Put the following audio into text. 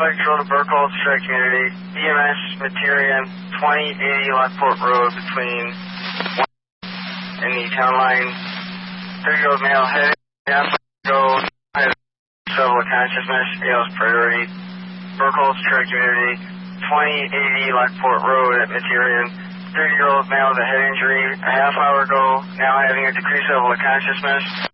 Flight Control to Burkholz Strike Community. EMS Materion 2080 Lockport Road between and the town line. 30-year-old male heading half go level of consciousness. AL's priority. Burkholz Strike Community 2080 Lockport Road at Materion. 30-year-old male with a head injury a half hour ago, now having a decreased level of consciousness.